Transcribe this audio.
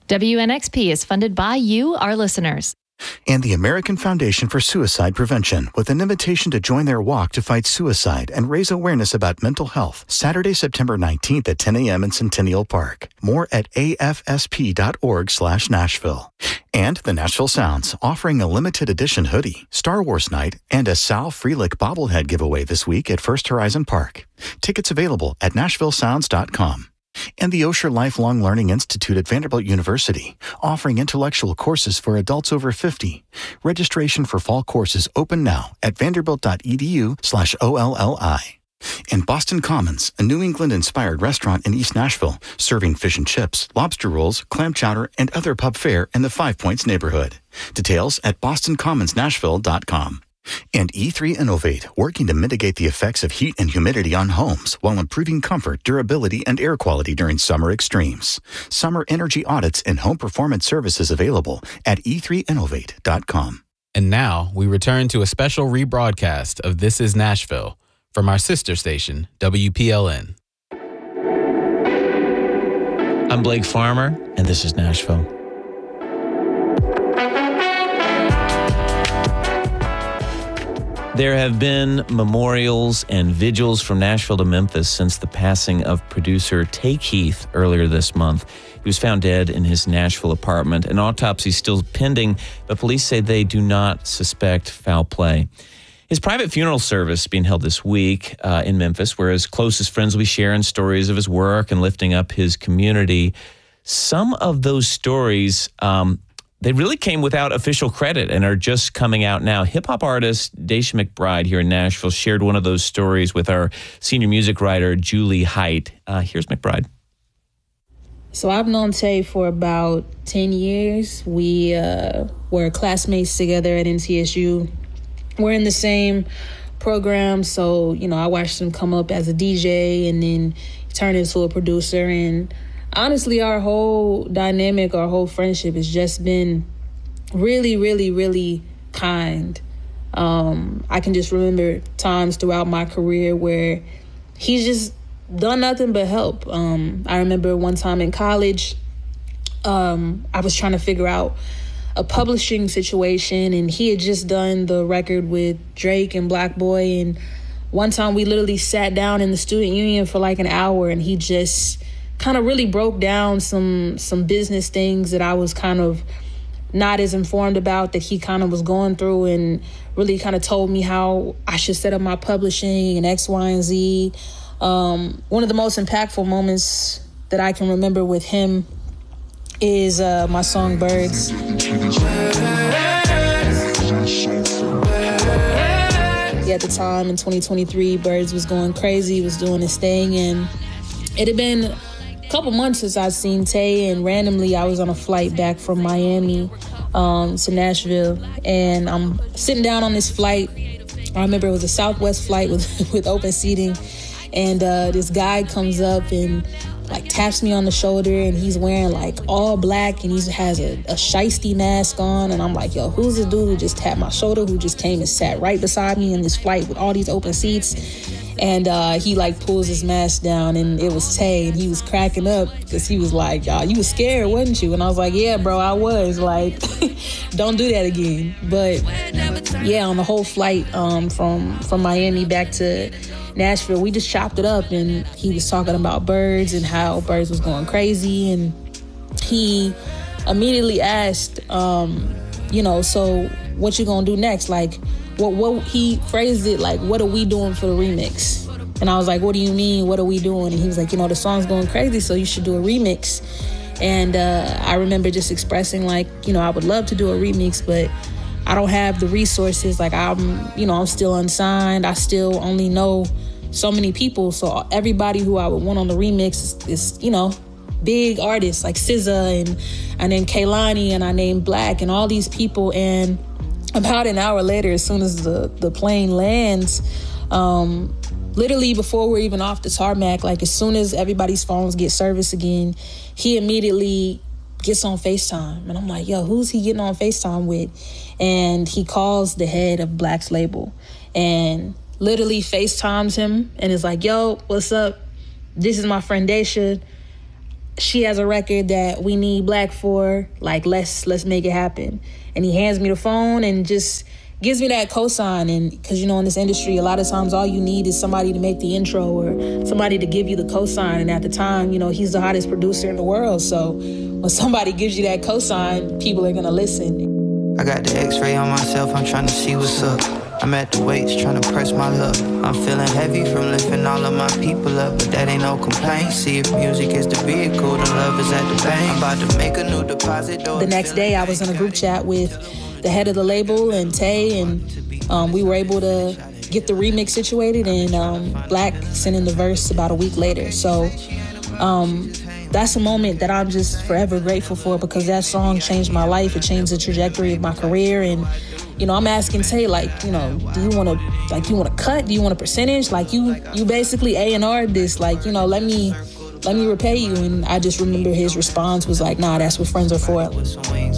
WNXP is funded by you, our listeners. And the American Foundation for Suicide Prevention, with an invitation to join their walk to fight suicide and raise awareness about mental health, Saturday, September 19th at 10 a.m. in Centennial Park. More at afsp.org/Nashville. And the Nashville Sounds, offering a limited edition hoodie, Star Wars night, and a Sal Frelick bobblehead giveaway this week at First Horizon Park. Tickets available at NashvilleSounds.com. And the Osher Lifelong Learning Institute at Vanderbilt University, offering intellectual courses for adults over 50. Registration for fall courses open now at vanderbilt.edu/OLLI. And Boston Commons, a New England-inspired restaurant in East Nashville, serving fish and chips, lobster rolls, clam chowder, and other pub fare in the Five Points neighborhood. Details at bostoncommonsnashville.com. And E3 Innovate, working to mitigate the effects of heat and humidity on homes while improving comfort, durability, and air quality during summer extremes. Summer energy audits and home performance services available at e3innovate.com. And now we return to a special rebroadcast of This Is Nashville from our sister station, WPLN. I'm Blake Farmer, and this is Nashville. There have been memorials and vigils from Nashville to Memphis since the passing of producer Tay Keith earlier this month. He was found dead in his Nashville apartment. An autopsy is still pending, but police say they do not suspect foul play. His private funeral service being held this week in Memphis, where his closest friends will be sharing stories of his work and lifting up his community. Some of those stories, they really came without official credit and are just coming out now. Hip-hop artist Daisha McBride here in Nashville shared one of those stories with our senior music writer, Julie Height. Here's McBride. So I've known Tay for about 10 years. We were classmates together at NTSU. We're in the same program, so, I watched him come up as a DJ and then turn into a producer. And honestly, our whole dynamic, our whole friendship has just been really, really, really kind. I can just remember times throughout my career where he's just done nothing but help. I remember one time in college, I was trying to figure out a publishing situation, and he had just done the record with Drake and Black Boy. And one time we literally sat down in the student union for like an hour, and he just kind of really broke down some business things that I was kind of not as informed about, that he kind of was going through, and really kind of told me how I should set up my publishing and X, Y, and Z. One of the most impactful moments that I can remember with him is my song Birds. At the time in 2023, Birds was going crazy, was doing his thing, and it had been a couple months since I'd seen Tay, and randomly I was on a flight back from Miami to Nashville, and I'm sitting down on this flight. I remember it was a Southwest flight with open seating, and this guy comes up and taps me on the shoulder, and he's wearing all black, and he has a shiesty mask on, and I'm like, yo, who's this dude who just tapped my shoulder, who just came and sat right beside me in this flight with all these open seats? And he pulls his mask down, and it was Tay, and he was cracking up because he was like, y'all, you was scared, wasn't you? And I was like, yeah, bro, I was. Don't do that again. But yeah, on the whole flight from Miami back to Nashville, we just chopped it up, and he was talking about Birds and how Birds was going crazy, and he immediately asked, so what you gonna do next? What he phrased it what are we doing for the remix? And I was like, what do you mean, what are we doing? And he was like, the song's going crazy, so you should do a remix. And I remember just expressing I would love to do a remix, but I don't have the resources. I'm still unsigned. I still only know so many people. So everybody who I would want on the remix is big artists like SZA, and I named Kehlani, and I named Black, and all these people. And about an hour later, as soon as the plane lands, literally before we're even off the tarmac, as soon as everybody's phones get service again, he immediately gets on FaceTime. And I'm like, yo, who's he getting on FaceTime with? And he calls the head of Black's label and literally FaceTimes him and is like, yo, what's up? This is my friend Daisha. she has a record that we need Black for. Like, let's make it happen. And he hands me the phone and just gives me that cosign. And because, in this industry, a lot of times all you need is somebody to make the intro or somebody to give you the cosign. And at the time, he's the hottest producer in the world. So when somebody gives you that cosign, people are going to listen. I got the x-ray on myself, I'm trying to see what's up. I'm at the weights trying to press my luck. I'm feeling heavy from lifting all of my people up, but that ain't no complaint. See, if music is the vehicle, the love is at the bank. I'm about to make a new deposit. The next day, I was in a group chat with the head of the label and Tay, and we were able to get the remix situated, and Black sent in the verse about a week later. So that's a moment that I'm just forever grateful for, because that song changed my life. It changed the trajectory of my career. And I'm asking Tay, do you want to cut? Do you want a percentage? You basically A&R'd this. Let me repay you. And I just remember his response was like, nah, that's what friends are for.